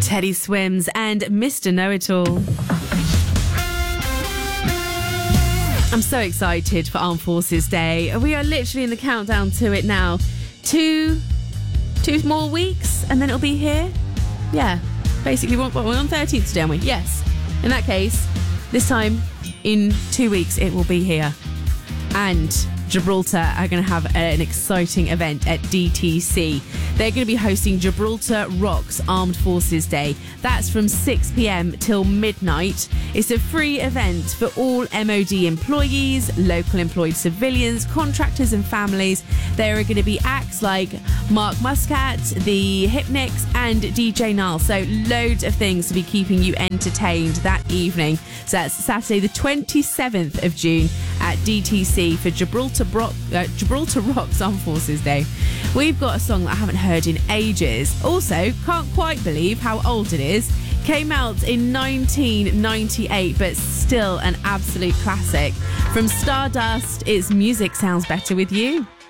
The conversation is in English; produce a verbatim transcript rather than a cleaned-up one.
Teddy Swims and Mister Know-It-All. I'm so excited for Armed Forces Day. We are literally in the countdown to it now. Two, two more weeks and then it'll be here. Yeah, basically we're, we're on thirteenth today, aren't we? Yes. In that case, this time in two weeks it will be here. And Gibraltar are going to have an exciting event at D T C. They're going to be hosting Gibraltar Rocks Armed Forces Day. That's from six p.m. till midnight. It's a free event for all M O D employees, local employed civilians, contractors and families. There are going to be acts like Mark Muscat, the Hypnics and D J Nile. So loads of things to be keeping you entertained that evening. So that's Saturday the twenty-seventh of June at D T C for Gibraltar, Bro- uh, Gibraltar Rocks Armed Forces Day. We've got a song that I haven't heard in ages. Also, can't quite believe how old it is. Came out in nineteen ninety-eight, but still an absolute classic. From Stardust, it's Music Sounds Better With You.